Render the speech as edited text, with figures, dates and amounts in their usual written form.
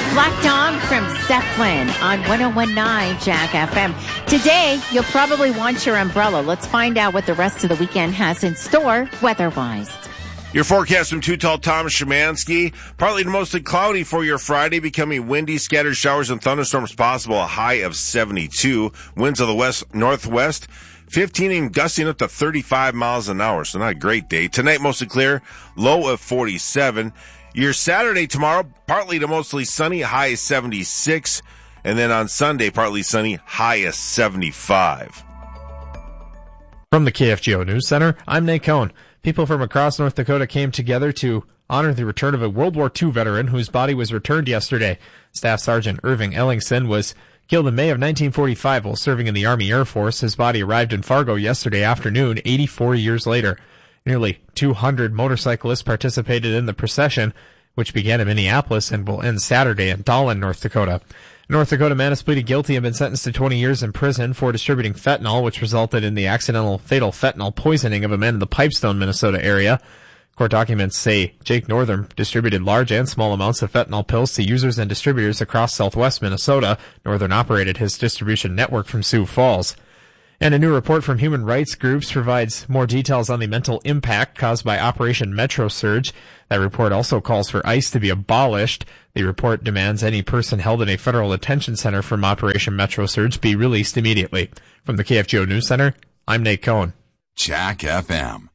Black Dog from Zeppelin on 101.9 Jack FM. Today, you'll probably want your umbrella. Let's find out what the rest of the weekend has in store weather-wise. Your forecast from Too Tall Tom Szymanski. Partly to mostly cloudy for your Friday, becoming windy, scattered showers and thunderstorms possible, a high of 72. Winds of the west-northwest, 15 and gusting up to 35 miles an hour, so not a great day. Tonight, mostly clear, low of 47. Your Saturday tomorrow, partly to mostly sunny, high is 76. And then on Sunday, partly sunny, high is 75. From the KFGO News Center, I'm Nate Cohn. People from across North Dakota came together to honor the return of a World War II veteran whose body was returned yesterday. Staff Sergeant Irving Ellingson was killed in May of 1945 while serving in the Army Air Force. His body arrived in Fargo yesterday afternoon, 84 years later. Nearly 200 motorcyclists participated in the procession, which began in Minneapolis and will end Saturday in Dahlin, North Dakota. A North Dakota man has pleaded guilty and been sentenced to 20 years in prison for distributing fentanyl, which resulted in the accidental fatal fentanyl poisoning of a man in the Pipestone, Minnesota area. Court documents say Jake Northern distributed large and small amounts of fentanyl pills to users and distributors across southwest Minnesota. Northern operated his distribution network from Sioux Falls. And a new report from human rights groups provides more details on the mental impact caused by Operation Metro Surge. That report also calls for ICE to be abolished. The report demands any person held in a federal detention center from Operation Metro Surge be released immediately. From the KFGO News Center, I'm Nate Cohn. Jack FM.